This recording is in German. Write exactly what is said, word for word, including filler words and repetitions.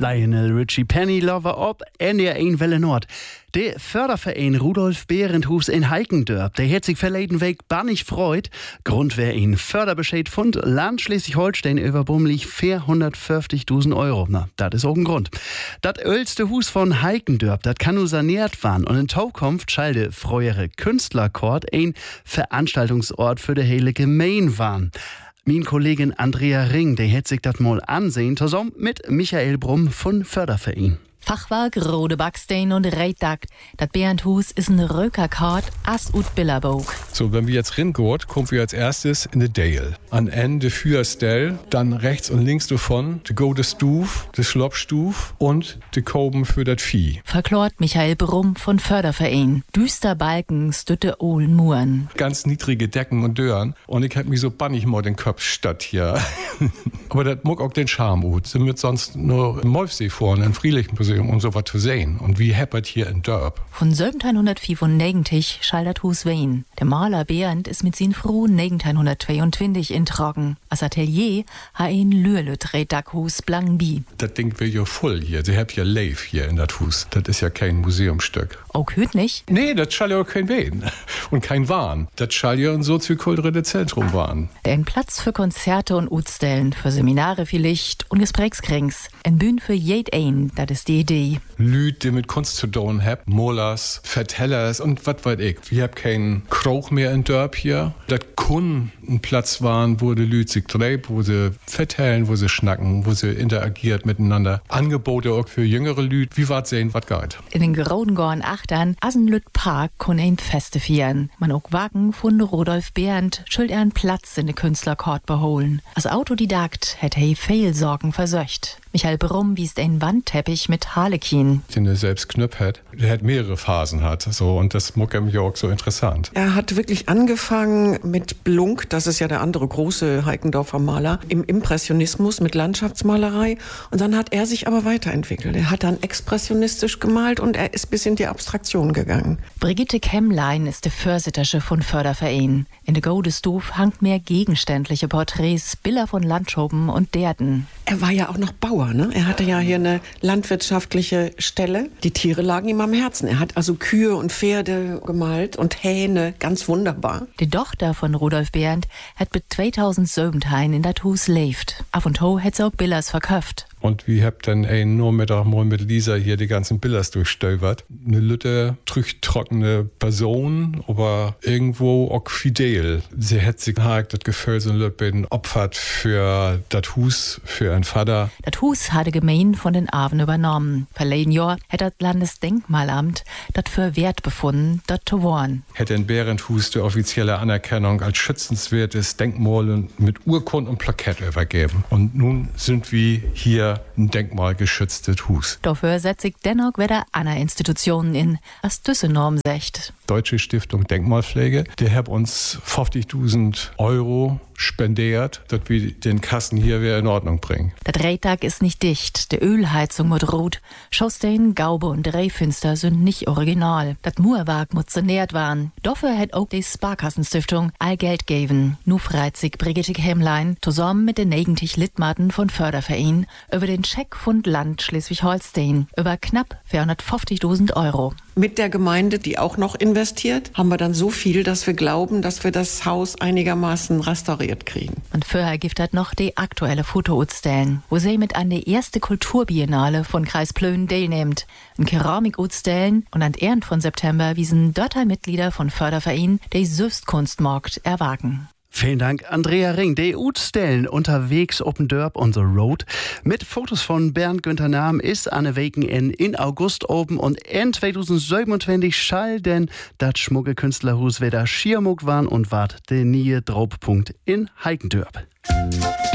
Lionel Richie Penny Lover op en der een Welle Nord. Der Förderverein Rudolf Behrenhus in Heikendörp, der hat sich verleden Weg bannig freut. Grund wär ein Förderbescheid von Land Schleswig-Holstein über bummelig vierhundertfünfzigtausend Euro. Na, das ist auch ein Grund. Das älteste Hus von Heikendörp, das kann nur saniert werden. Und in Zukunft schall de frühere Künstlerkord ein Veranstaltungsort für de hele Gemein waren. Min Kollegin Andrea Ring, der hat sich das mal ansehen, zusammen mit Michael Brumm von Förderverein. Fachwerk, Rode Backstein und Reitdack. Das Behrenhus ist ein Rökerkart as ut Billerburg. So, wenn wir jetzt ringehen, kommen wir als erstes in die Dale. An Ende Führstell, dann rechts und links davon die Gode Stuf, die Schlopstuf und die Koben für das Vieh. Verklort Michael Brumm von Förderverein. Düster Balken, stütte ohlen Muren. Ganz niedrige Decken und Dören. Und ich hab mich so bannig mal den Kopf statt hier. Aber das mag auch den Charme ut. Sind wir sonst nur im Molfsee vorne, im Friedlichen um so was zu sehen. Und wie heppert hier in Dörp. Von siebzehnhundertfünfundneunzig schall das Hus Wien. Der Maler Behrendt ist mit sin Frau neunzehnhundertzweiundzwanzig in Trocken. Als Atelier ha ein Lürlüt-Reitdackhus Blangenby. Das Ding will ja voll hier. Sie habt ja Leif hier in das Hus. Das ist ja kein Museumsstück. Auch hüt nicht? Nee, das schall ja auch kein Wehen. Und kein Wahn. Das schall ja ein soziokulturelles Zentrum waren. Ein Platz für Konzerte und Utstellen, für Seminare vielleicht und Gesprächskrings. Ein Bühn für jed ein, das ist die Idee. Lüd, die mit Kunst zu tun haben, Molers, Vertellers und was weiß ich. Wir haben keinen Kroch mehr in Dörp hier. Das kun ein Platz waren, wo die Lüd sich treibt, wo sie vertellen, wo sie schnacken, wo sie interagiert miteinander. Angebote auch für jüngere Lüd. Wie wat sehen, wat geht? In den Graudengorn Achtern, Asenlüt Park, kon ein Feste feiern. Man auch Wagen von Rudolf Behrendt schuld er einen Platz in den Künstlerkord beholen. Als Autodidakt hätte er viel Sorgen versöcht. Michael Brumm wies einen Wandteppich mit Harlekin. Den er selbst knüpp hat. Der hat mehrere Phasen hat, so, und das muck ihm ja auch so interessant. Er hat wirklich angefangen mit Blunk, das ist ja der andere große Heikendorfer Maler, im Impressionismus mit Landschaftsmalerei. Und dann hat er sich aber weiterentwickelt. Er hat dann expressionistisch gemalt und er ist bis in die Abstraktion gegangen. Brigitte Kemmlein ist der Vorsittersche von Förderverein. In der Godestuf hangt mehr gegenständliche Porträts, Bilder von Landschafen und Derden. Er war ja auch noch Bauer, ne? Er hatte ja hier eine landwirtschaftliche Stelle. Die Tiere lagen ihm am Herzen. Er hat also Kühe und Pferde gemalt und Hähne, ganz wunderbar. Die Tochter von Rudolf Behrendt hat mit zweitausendsiebzehn in dat Hus lebt. Ab und to hat sie auch Billers verkauft. Und wie habt dann ein nur mit mal mit Lisa hier die ganzen Billers durchstöbert. Eine lütte, trüchtrockene Person, aber irgendwo auch fidel. Sie hat sich halt das Gefühl so ein Lütten opfert für das Hus, für einen Vater. Das Hus hatte Gemein von den Aven übernommen. Verleden Jahr hat das Landesdenkmalamt das für wert befunden, das zu wahren. Hätte in Behrenhus die offizielle Anerkennung als schützenswertes Denkmal mit Urkund und Plakett übergeben. Und nun sind wir hier ein denkmalgeschütztes Hus. Dafür setzt sich dennoch wieder andere Institutionen in, als diese Norm sagt. Deutsche Stiftung Denkmalpflege, der hat uns fünfzigtausend Euro spendiert, dass wir den Kasten hier wieder in Ordnung bringen. Das Reitdach ist nicht dicht, die Ölheizung wird rot, Schornstein, Gaube und Drehfenster sind nicht original. Das Murwerk muss saniert werden. Dafür hat auch die Sparkassenstiftung all Geld gegeben. Nu freit sich Brigitte Kemmlein zusammen mit den eigentlich Litmaten von Förderverein über den Scheck von Land Schleswig-Holstein über knapp vierhundertfünfzigtausend Euro. Mit der Gemeinde, die auch noch investiert, haben wir dann so viel, dass wir glauben, dass wir das Haus einigermaßen restauriert kriegen. Und vorher gibt es noch die aktuelle Fotoutstellen, wo sie mit an der erste Kulturbiennale von Kreis Plön teilnimmt. Ein Keramikutstellen und an Ehren von September wiesen dort Mitglieder von Förderverein die Süßkunstmarkt erwagen. Vielen Dank, Andrea Ring. Die Utstellen unterwegs Open Dörp on the Road mit Fotos von Bernd Günther Nahm ist Anne Weken in, in August oben und in zweitausendsiebenundzwanzig schall denn das schmucke Künstlerhus wieder Schiermuck waren und wart der nie Drauppunkt in Heikendörp.